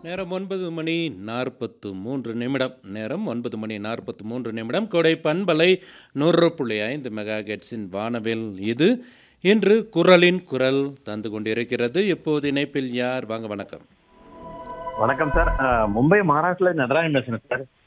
நேரம் 9:43 நேரம் 9:43 கோடை பண்பலை 100.5 மெகாஹெர்ட்ஸின் வானவில் இது. இன்று குரலின் குரல் தந்து கொண்டிருக்கிறது. இப்போது இணைப்பில் யார்? வாங்க, வணக்கம். வணக்கம் சார். மும்பை மகாராஷ்டிரல நடராஜன் பேசுறேன் சார்.